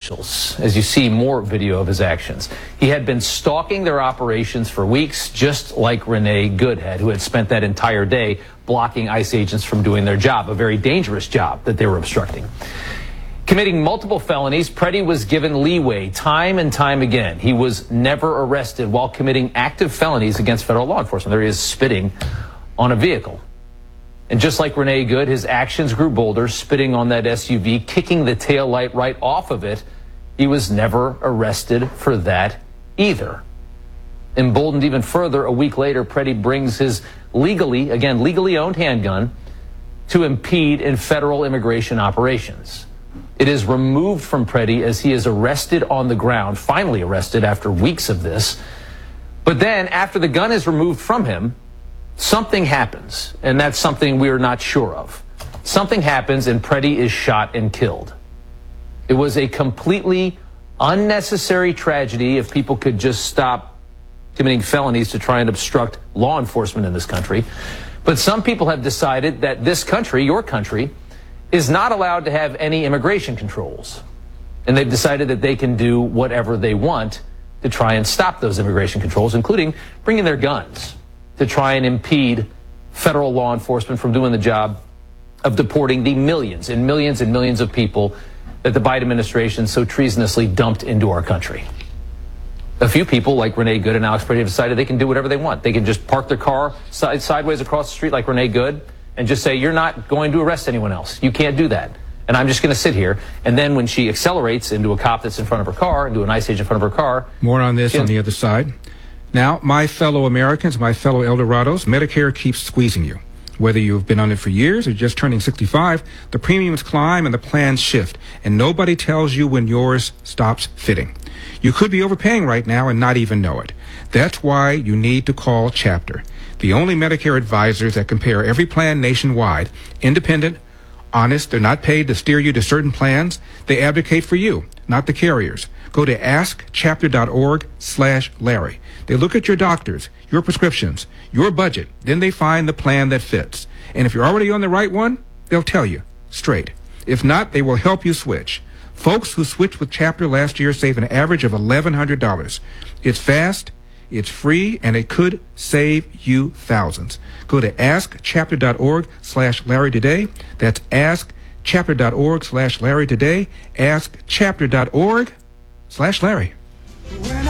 officials as you see more video of his actions. He had been stalking their operations for weeks, just like Renee Goodhead, who had spent that entire day blocking ICE agents from doing their job, a very dangerous job that they were obstructing. Committing multiple felonies, Preddy was given leeway time and time again. He was never arrested while committing active felonies against federal law enforcement. There he is spitting on a vehicle. And just like Renee Good, his actions grew bolder, spitting on that SUV, kicking the taillight right off of it. He was never arrested for that either. Emboldened even further, a week later, Preddy brings his legally owned handgun to impede in federal immigration operations. It is removed from Preddy as he is arrested on the ground, finally arrested after weeks of this. But then, after the gun is removed from him, something happens, and that's something we are not sure of. Something happens, and Preddy is shot and killed. It was a completely unnecessary tragedy if people could just stop committing felonies to try and obstruct law enforcement in this country. But some people have decided that this country, your country, is not allowed to have any immigration controls. And they've decided that they can do whatever they want to try and stop those immigration controls, including bringing their guns to try and impede federal law enforcement from doing the job of deporting the millions and millions and millions of people that the Biden administration so treasonously dumped into our country. A few people like Renee Good and Alex Preddy have decided they can do whatever they want. They can just park their car sideways across the street like Renee Good and just say, you're not going to arrest anyone else. You can't do that. And I'm just going to sit here. And then when she accelerates into a cop that's in front of her car, into an ICE agent in front of her car. More on this on the other side. Now, my fellow Americans, my fellow Eldorados, Medicare keeps squeezing you. Whether you've been on it for years or just turning 65, the premiums climb and the plans shift, and nobody tells you when yours stops fitting. You could be overpaying right now and not even know it. That's why you need to call Chapter, the only Medicare advisors that compare every plan nationwide, independent, honest. They're not paid to steer you to certain plans. They advocate for you, not the carriers. Go to askchapter.org/Larry. They look at your doctors, your prescriptions, your budget. Then they find the plan that fits. And if you're already on the right one, they'll tell you straight. If not, they will help you switch. Folks who switched with Chapter last year save an average of $1,100. It's fast, it's free, and it could save you thousands. Go to askchapter.org/Larry today. That's askchapter.org/Larry today. Askchapter.org/Larry.